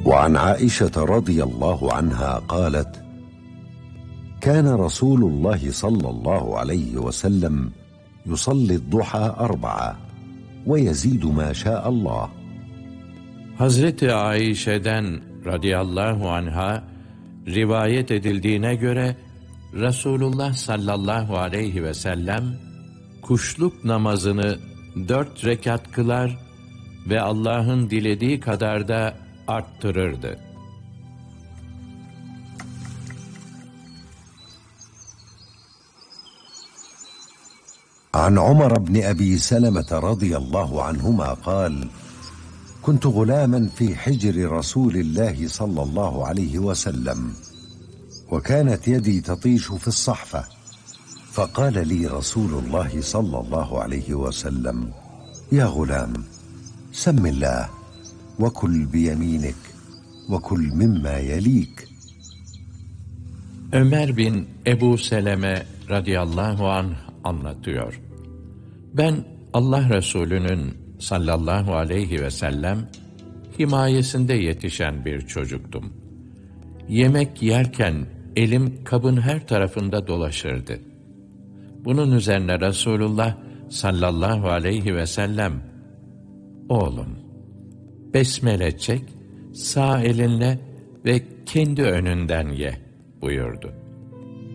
وعن عائشة رضي الله عنها قالت: كان رسول الله صلى الله عليه وسلم يصلي الضحى 4 ويزيد ما شاء الله. Hazreti Ayşe'den radıyallahu anha rivayet edildiğine göre Resulullah sallallahu aleyhi ve sellem kuşluk namazını 4 rekat kılar ve Allah'ın dilediği kadar da arttırırdı. عن عمر بن أبي سلمة رضي الله عنهما قال: كنت غلاما في حجر رسول الله صلى الله عليه وسلم، وكانت يدي تطيش في الصحفة، فقال لي رسول الله صلى الله عليه وسلم: يا غلام، سم الله وكل بيمينك وكل مما يليك. Ömer bin Ebu Seleme radıyallahu anh anlatıyor. Ben Allah Resulü'nün sallallahu aleyhi ve sellem himayesinde yetişen bir çocuktum. Yemek yerken elim kabın her tarafında dolaşırdı. Bunun üzerine Resulullah sallallahu aleyhi ve sellem, "Oğlum, besmele çek, sağ elinle ve kendi önünden ye," buyurdu.